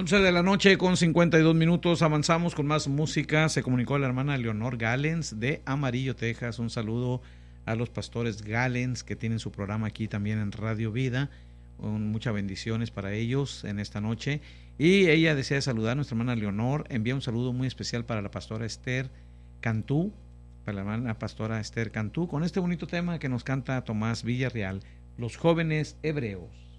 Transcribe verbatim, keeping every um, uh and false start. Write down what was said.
once de la noche con cincuenta y dos minutos, avanzamos con más música. Se comunicó la hermana Leonor Galens de Amarillo, Texas. Un saludo a los pastores Galens que tienen su programa aquí también en Radio Vida. Un, muchas bendiciones para ellos en esta noche. Y ella desea saludar a nuestra hermana Leonor. Envía un saludo muy especial para la pastora Esther Cantú, para la hermana pastora Esther Cantú, con este bonito tema que nos canta Tomás Villarreal, Los Jóvenes Hebreos.